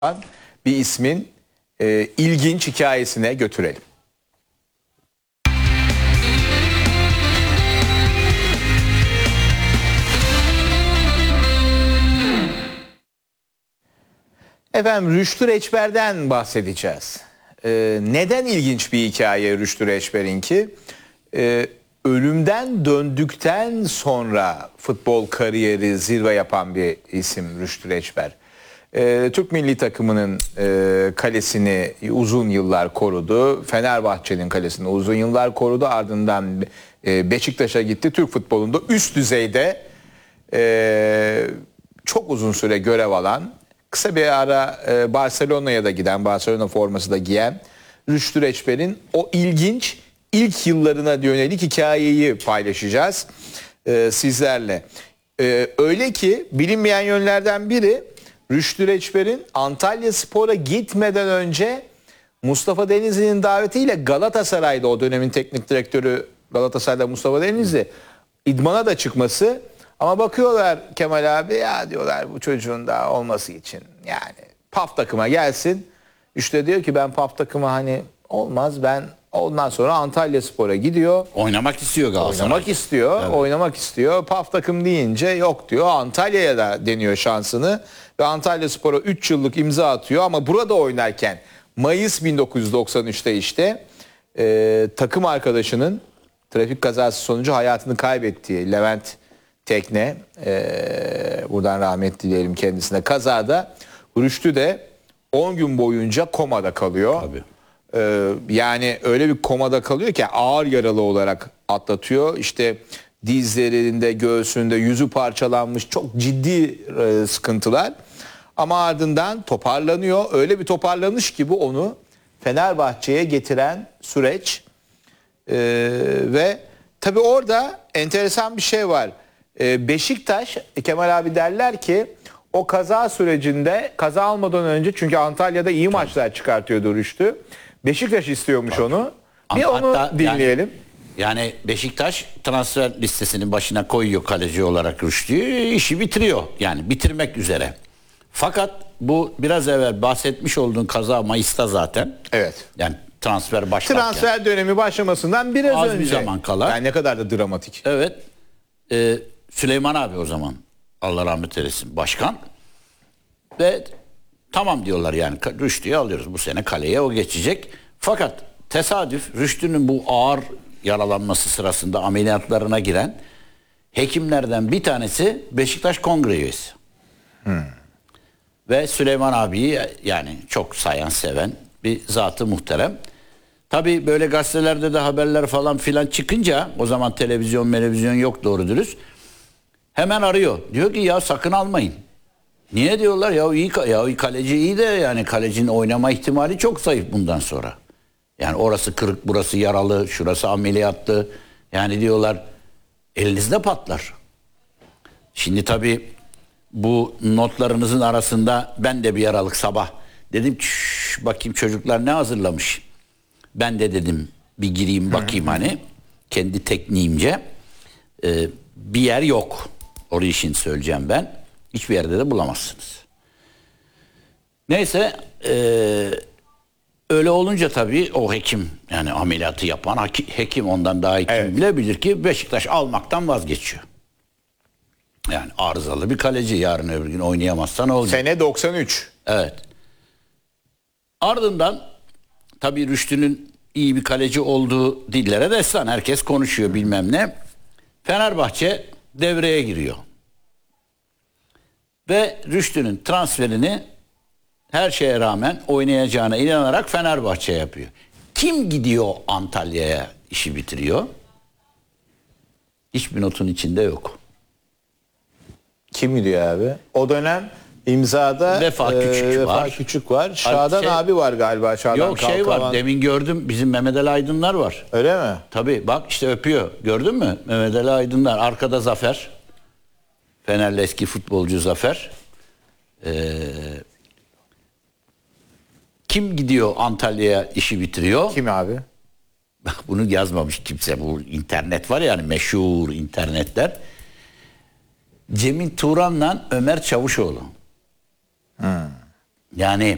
bir ismin ilginç hikayesine götürelim. Efendim Rüştü Reçber'den bahsedeceğiz. Neden ilginç bir hikaye Rüştü Reçber'inki? Ölümden döndükten sonra futbol kariyeri zirve yapan bir isim Rüştü Reçber. Türk milli takımının kalesini uzun yıllar korudu. Fenerbahçe'nin kalesini uzun yıllar korudu. Ardından Beşiktaş'a gitti. Türk futbolunda üst düzeyde çok uzun süre görev alan, kısa bir ara Barcelona'ya da giden, Barcelona forması da giyen Rüştü Reçber'in o ilginç ilk yıllarına yönelik hikayeyi paylaşacağız sizlerle. Öyle ki bilinmeyen yönlerden biri, Rüştü Reçber'in Antalyaspor'a gitmeden önce Mustafa Denizli'nin davetiyle Galatasaray'da, o dönemin teknik direktörü Galatasaray'da Mustafa Denizli, idmana da çıkması. Ama bakıyorlar Kemal abi, ya diyorlar bu çocuğun daha olması için yani PAF takıma gelsin. İşte diyor ki ben PAF takıma hani olmaz, ben ondan sonra Antalyaspor'a gidiyor. Oynamak istiyor Galatasaray. Oynamak istiyor, evet. Oynamak istiyor. PAF takım deyince yok diyor. Antalya'ya da deniyor şansını ve Antalyaspor'a 3 yıllık imza atıyor. Ama burada oynarken Mayıs 1993'te işte takım arkadaşının trafik kazası sonucu hayatını kaybettiği Levent Tekne, buradan rahmet dileyelim kendisine, kazada Rüştü de 10 gün boyunca komada kalıyor. Tabii. Yani öyle bir komada kalıyor ki ağır yaralı olarak atlatıyor. İşte dizlerinde, göğsünde, yüzü parçalanmış, çok ciddi sıkıntılar. Ama ardından toparlanıyor. Öyle bir toparlanış ki bu onu Fenerbahçe'ye getiren süreç. Ve tabii orada enteresan bir şey var. Beşiktaş, Kemal abi derler ki o kaza sürecinde, kaza almadan önce, çünkü Antalya'da iyi maçlar çıkartıyordu Rüştü. Beşiktaş istiyormuş onu. Bir onu dinleyelim. Yani Beşiktaş transfer listesinin başına koyuyor kaleci olarak Rüştü'yü, işi bitiriyor. Yani bitirmek üzere. Fakat bu biraz evvel bahsetmiş olduğun kaza Mayıs'ta zaten. Evet. Yani transfer başlarken. Transfer dönemi başlamasından biraz az önce. Bir zaman kala. Yani ne kadar da dramatik. Evet. Süleyman abi o zaman, Allah rahmet eylesin, başkan. Ve tamam diyorlar yani Rüştü'yü alıyoruz bu sene, kaleye o geçecek. Fakat tesadüf Rüştü'nün bu ağır yaralanması sırasında ameliyatlarına giren hekimlerden bir tanesi Beşiktaş kongre üyesi. Ve Süleyman abiyi yani çok sayan, seven bir zatı muhterem. Tabii böyle gazetelerde de haberler falan filan çıkınca, o zaman televizyon yok doğru dürüst. Hemen arıyor. Diyor ki ya sakın almayın. Niye diyorlar? Ya kaleci iyi de yani kalecinin oynama ihtimali çok zayıf bundan sonra. Yani orası kırık, burası yaralı, şurası ameliyattı. Yani diyorlar elinizde patlar. Şimdi tabii bu notlarınızın arasında ben de bir aralık sabah dedim ki bakayım çocuklar ne hazırlamış. Ben de dedim bir gireyim bakayım hani kendi tekniğimce. Bir yer yok. Orayı için söyleyeceğim ben. Hiçbir yerde de bulamazsınız. Neyse öyle olunca tabii o hekim, yani ameliyatı yapan hekim ondan daha iyi kim bilebilir ki Beşiktaş almaktan vazgeçiyor. Yani arızalı bir kaleci, yarın öbür gün oynayamazsa ne olacak? Sene 93. Evet. Ardından tabii Rüştü'nün iyi bir kaleci olduğu dillere destan. Herkes konuşuyor bilmem ne. Fenerbahçe devreye giriyor. Ve Rüştü'nün transferini her şeye rağmen oynayacağına inanarak Fenerbahçe yapıyor. Kim gidiyor Antalya'ya işi bitiriyor? Hiçbir notun içinde yok. Kim gidiyor abi? O dönem imzada Vefa Küçük var. Şadan abi var galiba. Şadan yok Kalkavan. Var. Demin gördüm. Bizim Mehmet Ali Aydınlar var. Öyle mi? Tabii bak işte öpüyor. Gördün mü? Mehmet Ali Aydınlar. Arkada Zafer. Fenerli eski futbolcu Zafer. Kim gidiyor Antalya'ya işi bitiriyor? Kim abi? Bak bunu yazmamış kimse. Bu internet var yani, meşhur internetler. Cemil Turan'la Ömer Çavuşoğlu. Yani